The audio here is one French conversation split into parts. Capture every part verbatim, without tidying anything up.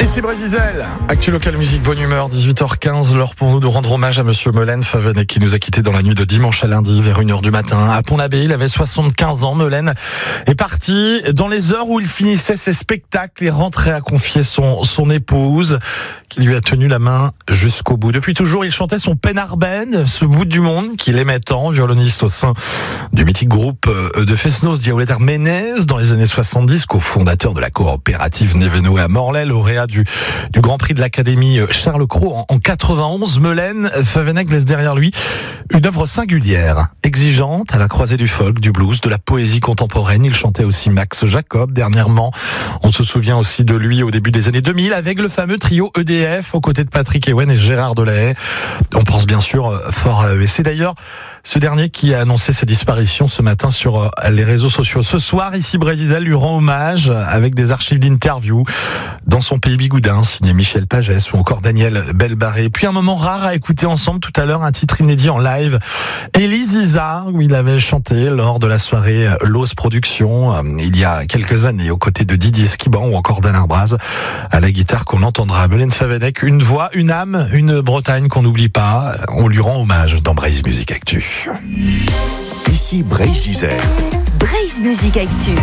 Ici Brésil, Actu Local Musique, bonne humeur, dix-huit heures quinze, l'heure pour nous de rendre hommage à Monsieur Melaine Favennec qui nous a quittés dans la nuit de dimanche à lundi vers une heure du matin. À Pont-l'Abbé, il avait soixante-quinze ans. Melaine est parti dans les heures où il finissait ses spectacles et rentrait à confier son, son épouse qui lui a tenu la main jusqu'au bout. Depuis toujours, il chantait son Peinard Band, ce bout du monde qu'il aimait tant, violoniste au sein du mythique groupe de Fesnos Diaoulet Arménez dans les années soixante-dix, cofondateur de la coopérative Névenoé à Morlaix, lauréat du, du Grand Prix de l'Académie Charles Cros en, en quatre-vingt-onze. Melaine Favennec laisse derrière lui une œuvre singulière, exigeante, à la croisée du folk, du blues, de la poésie contemporaine. Il chantait aussi Max Jacob. Dernièrement, on se souvient aussi de lui au début des années deux mille avec le fameux trio E D F aux côtés de Patrick Ewen et Gérard Delahaye. On pense bien sûr fort à eux. Et c'est d'ailleurs ce dernier qui a annoncé sa disparition ce matin sur les réseaux sociaux. Ce soir, ici Brésil lui rend hommage avec des archives d'interviews dans son pays Bigoudin, signé Michel Pagès ou encore Daniel Belbarré. Puis un moment rare à écouter ensemble tout à l'heure, un titre inédit en live, Elise Isa, où il avait chanté lors de la soirée Los Productions il y a quelques années aux côtés de Didier Skiban ou encore d'Alain Braz à la guitare qu'on entendra. Melaine Favennec, une voix, une âme, une Bretagne qu'on n'oublie pas. On lui rend hommage dans Braise Musique Actu. Ici Brésil. Braise Musique Actu.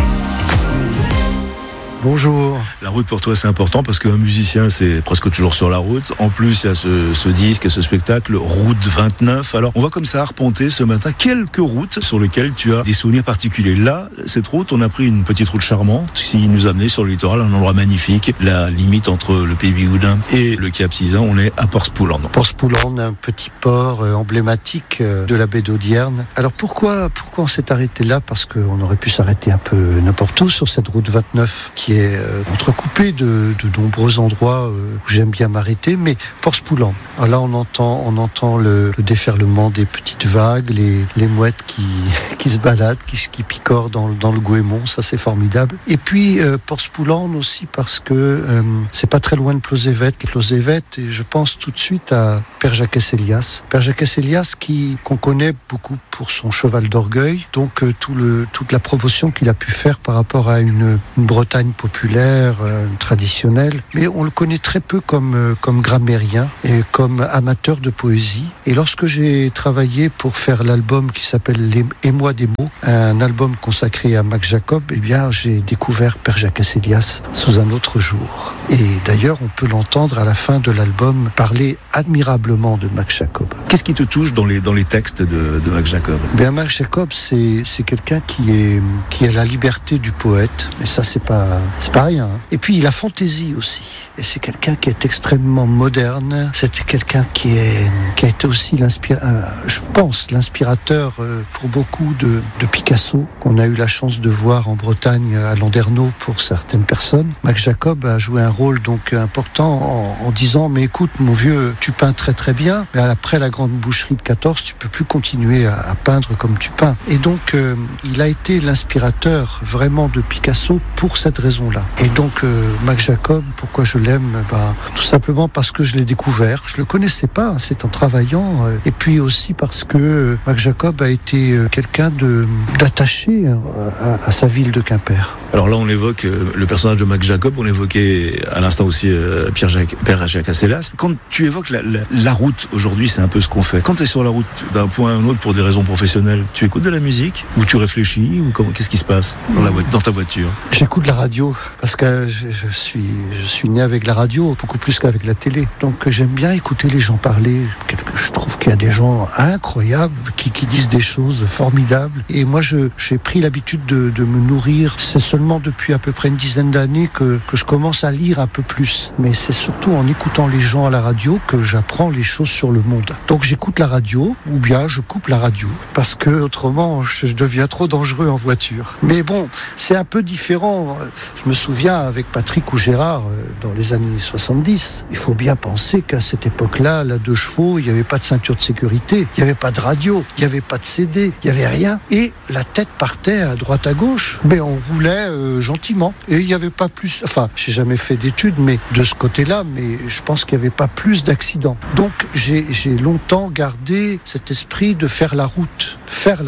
Bonjour. La route pour toi c'est important parce qu'un musicien c'est presque toujours sur la route. En plus il y a ce, ce disque et ce spectacle Route vingt-neuf. Alors on va comme ça arpenter ce matin quelques routes sur lesquelles tu as des souvenirs particuliers. Là, cette route, on a pris une petite route charmante qui nous a amené sur le littoral, un endroit magnifique. La limite entre le pays Bigoudin et le Cap Sizun, on est à Portspoulande. Portspoulande, un petit port emblématique de la baie d'Audierne. Alors pourquoi, pourquoi on s'est arrêté là? Parce qu'on aurait pu s'arrêter un peu n'importe où sur cette route vingt-neuf qui qui est euh, entrecoupé de, de nombreux endroits euh, où j'aime bien m'arrêter, mais Portspoulande. Alors là, on entend, on entend le, le déferlement des petites vagues, les, les mouettes qui, qui se baladent, qui, qui picorent dans, dans le goémon, ça c'est formidable. Et puis euh, Portspoulande aussi parce que euh, c'est pas très loin de Plosévet. Plosévet, et je pense tout de suite à Père Jacques-Elias. Père Jacques-Elias qui qu'on connaît beaucoup pour son cheval d'orgueil, donc euh, tout le, toute la promotion qu'il a pu faire par rapport à une, une Bretagne populaire, euh, traditionnelle, mais on le connaît très peu comme, euh, comme grammairien et comme amateur de poésie. Et lorsque j'ai travaillé pour faire l'album qui s'appelle Les Émoi des mots, un album consacré à Max Jacob, eh bien j'ai découvert Père Jacques-Elias sous un autre jour. Et d'ailleurs, on peut l'entendre à la fin de l'album parler admirablement de Max Jacob. Qu'est-ce qui te touche dans les, dans les textes de, de Max Jacob? Bien, Max Jacob, c'est, c'est quelqu'un qui est, qui a la liberté du poète, et ça c'est pas, c'est pas rien. Hein. Et puis la fantaisie aussi. Et c'est quelqu'un qui est extrêmement moderne. C'est quelqu'un qui est, qui a été aussi l'inspirateur, je pense, l'inspirateur pour beaucoup de, de Picasso, qu'on a eu la chance de voir en Bretagne à Landerneau pour certaines personnes. Max Jacob a joué un rôle donc important en, en disant, mais écoute mon vieux, tu peins très très bien, mais après la grande boucherie de quatorze, tu peux plus continuer à, à peindre comme tu peins. Et donc euh, il a été l'inspirateur vraiment de Picasso pour cette raison-là. Et donc euh, Max Jacob, pourquoi je l'aime? Bah, tout simplement parce que je l'ai découvert. Je le connaissais pas, c'est en travaillant. Euh, et puis aussi parce que euh, Max Jacob a été euh, quelqu'un de, d'attaché euh, à, à sa ville de Quimper. Alors là, on évoque euh, le personnage de Max Jacob, on évoquait à l'instant aussi euh, Pierre Jacques, Père Jacques-Elias. Quand tu évoques la, la, la route aujourd'hui, c'est un peu ce qu'on fait. Quand tu es sur la route d'un point à un autre pour des raisons professionnelles, tu écoutes de la musique ou tu réfléchis ou comment, qu'est-ce qui se passe dans, la, dans ta voiture? J'écoute la radio parce que je, je, suis, je suis né avec la radio beaucoup plus qu'avec la télé. Donc j'aime bien écouter les gens parler. Je trouve qu'il y a des gens incroyables qui, qui disent des choses formidables. Et moi, je, j'ai pris l'habitude de, de me nourrir. C'est seulement depuis à peu près une dizaine d'années que, que je commence à lire un peu plus. Mais c'est surtout en écoutant les gens à la radio que j'apprends les choses sur le monde. Donc j'écoute la radio ou bien je coupe la radio parce que autrement je deviens trop dangereux en voiture. Mais bon, c'est un peu différent. Je me souviens avec Patrick ou Gérard dans les années soixante-dix. Il faut bien penser qu'à cette époque-là, la deux chevaux, il n'y avait pas de ceinture de sécurité, il n'y avait pas de radio, il n'y avait pas de C D, il n'y avait rien. Et la tête partait à droite à gauche. Mais on roulait euh, gentiment. Et il n'y avait pas plus... Enfin, j'ai jamais fait d'études mais de ce côté-là, mais je pense qu'il n'y avait pas plus d'accidents. Donc j'ai, j'ai longtemps gardé cet esprit de faire la route. Faire la route.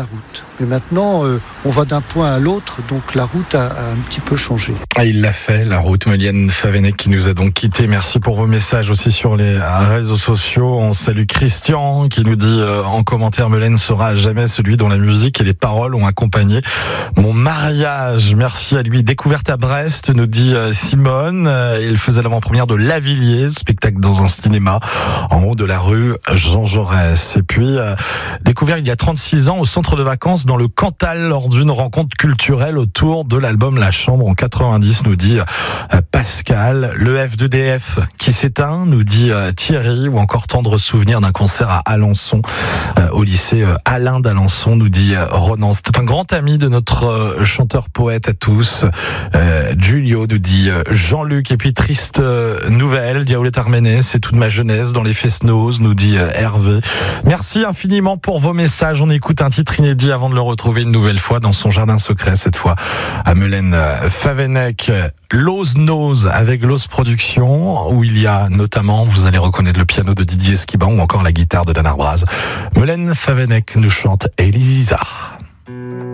Mais maintenant, euh, on va d'un point à l'autre, donc la route a, a un petit peu changé. Ah, il l'a fait, la route. Meliène Favennec qui nous a donc quittés. Merci pour vos messages aussi sur les réseaux sociaux. On salue Christian qui nous dit euh, en commentaire, Meliène sera à jamais celui dont la musique et les paroles ont accompagné mon mariage. Merci à lui. Découverte à Brest, nous dit euh, Simone. Euh, il faisait l'avant-première de Lavilliers, spectacle dans un cinéma en haut de la rue Jean Jaurès. Et puis, euh, découvert il y a trente-six ans au centre de vacances dans le Cantal lors d'une rencontre culturelle autour de l'album La Chambre en quatre-vingt-dix, nous dit euh, Pascal. Le F deux D F qui s'éteint, nous dit euh, Thierry, ou encore tendre souvenir d'un concert à Alençon, euh, au lycée euh, Alain d'Alençon, nous dit euh, Ronan. C'était un grand ami de notre euh, chanteur-poète à tous, euh, Giulio, nous dit euh, Jean-Luc. Et puis triste euh, nouvelle, Diaoulette Arménès, c'est toute ma jeunesse dans les Fesnos, nous dit euh, Hervé. Merci infiniment pour vos messages. On écoute un titre inédit avant de le retrouver une nouvelle fois dans son jardin secret, cette fois à Meliène Favennec. Lose Nose avec Lose Productions, où il y a notamment, vous allez reconnaître le piano de Didier Esquiban ou encore la guitare de Dan Arbraz. Meliène Favennec nous chante Elisa.